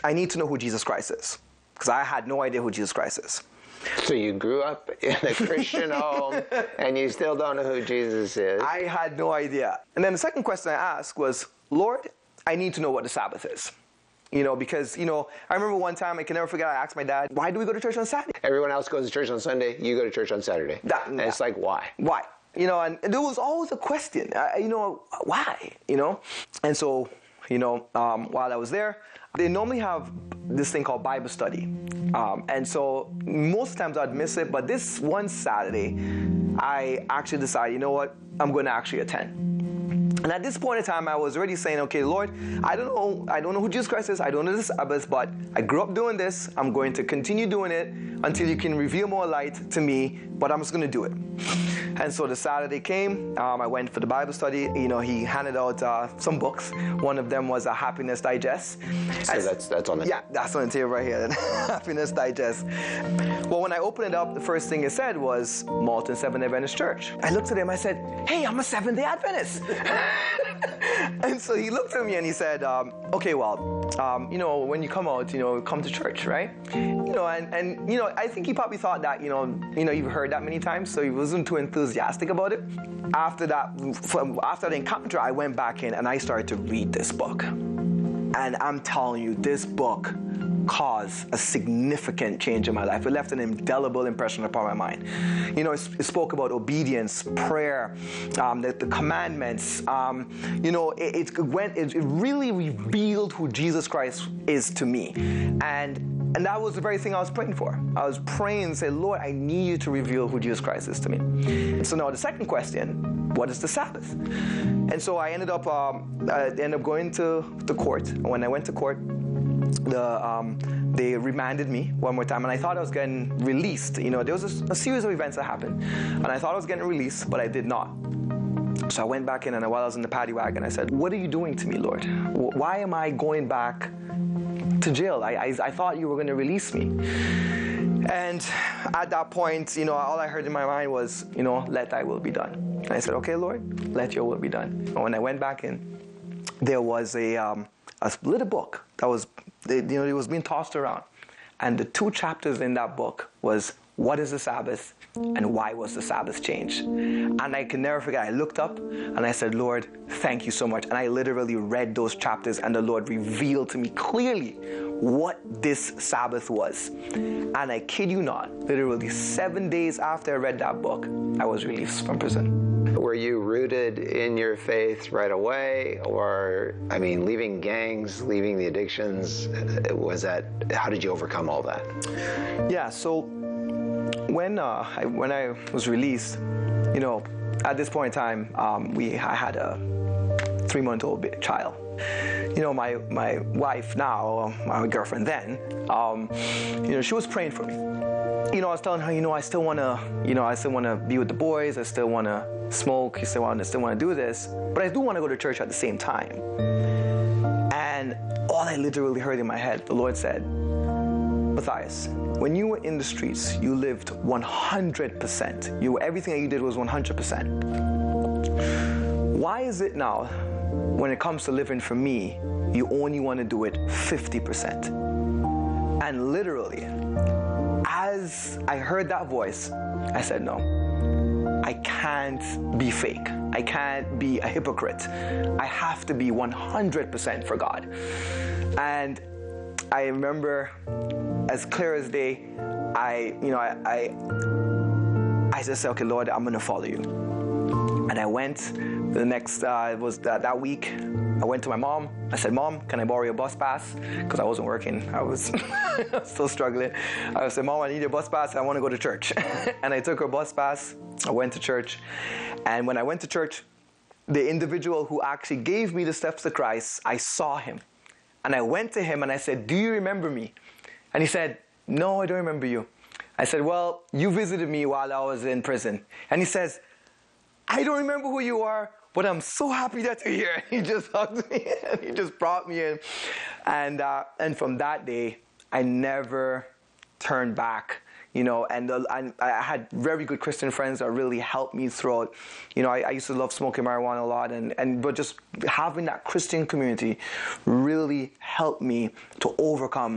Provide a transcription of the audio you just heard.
I need to know who Jesus Christ is. Because I had no idea who Jesus Christ is. So you grew up in a Christian home, and you still don't know who Jesus is. I had no idea. And then the second question I asked was, Lord, I need to know what the Sabbath is. Because, I remember one time, I can never forget, I asked my dad, why do we go to church on Saturday? Everyone else goes to church on Sunday, you go to church on Saturday. And it's like, why? Why? And there was always a question, why? And so, while I was there, they normally have this thing called Bible study. And so most times I'd miss it, but this one Saturday, I actually decided, you know what, I'm going to actually attend. And at this point in time, I was already saying, okay, Lord, I don't know who Jesus Christ is, I don't know the Sabbath, but I grew up doing this, I'm going to continue doing it until you can reveal more light to me, but I'm just going to do it. And so the Saturday came, I went for the Bible study. He handed out some books. One of them was a Happiness Digest. So that's on the... Yeah, that's on the table right here, Happiness Digest. Well, when I opened it up, the first thing it said was Malton Seventh-day Adventist Church. I looked at him, I said, hey, I'm a Seventh-day Adventist. And so he looked at me and he said, okay, well, when you come out, come to church, right? I think he probably thought that, you've heard that many times, so he wasn't too enthusiastic about it. After the encounter, I went back in and I started to read this book. And I'm telling you, this book caused a significant change in my life. It left an indelible impression upon my mind. It spoke about obedience, prayer, the commandments. It really revealed who Jesus Christ is to me. And that was the very thing I was praying for. I was praying and saying, Lord, I need you to reveal who Jesus Christ is to me. So now the second question, what is the Sabbath? And so I ended up going to the court. And when I went to court, they remanded me one more time, and I thought I was getting released. There was a series of events that happened, and I thought I was getting released, but I did not. So I went back in, and while I was in the paddy wagon, I said, what are you doing to me, Lord? Why am I going back to jail? I thought you were going to release me. And at that point, all I heard in my mind was, let thy will be done. And I said, okay, Lord, let your will be done. And when I went back in, there was a little book that was, it was being tossed around. And the 2 chapters in that book was, what is the Sabbath and why was the Sabbath changed? And I can never forget, I looked up and I said, Lord, thank you so much. And I literally read those chapters and the Lord revealed to me clearly what this Sabbath was. And I kid you not, literally 7 days after I read that book, I was released from prison. Were you rooted in your faith right away? Or, leaving gangs, leaving the addictions, how did you overcome all that? Yeah, so when I was released, at this point in time, I had a 3-month-old child. My wife now, my girlfriend then, she was praying for me. I was telling her, I still want to be with the boys. I still want to smoke. I still want to do this. But I do want to go to church at the same time. And all I literally heard in my head, the Lord said, Matthias, when you were in the streets, you lived 100%. Everything that you did was 100%. Why is it now, when it comes to living for me, you only want to do it 50%? And literally, as I heard that voice, I said, no, I can't be fake. I can't be a hypocrite. I have to be 100% for God. And I remember as clear as day, I just said, okay, Lord, I'm going to follow you. And I went, the next, was that week, I went to my mom. I said, Mom, can I borrow your bus pass? Because I wasn't working. I was still struggling. I said, Mom, I need your bus pass. I want to go to church. And I took her bus pass. I went to church. And when I went to church, the individual who actually gave me the steps to Christ, I saw him. And I went to him and I said, do you remember me? And he said, no, I don't remember you. I said, well, you visited me while I was in prison. And he says, I don't remember who you are, but I'm so happy that you're here. He just hugged me and he just brought me in. And from that day, I never turned back. you know, and I had very good Christian friends that really helped me throughout. You know, I used to love smoking marijuana a lot, but just having that Christian community really helped me to overcome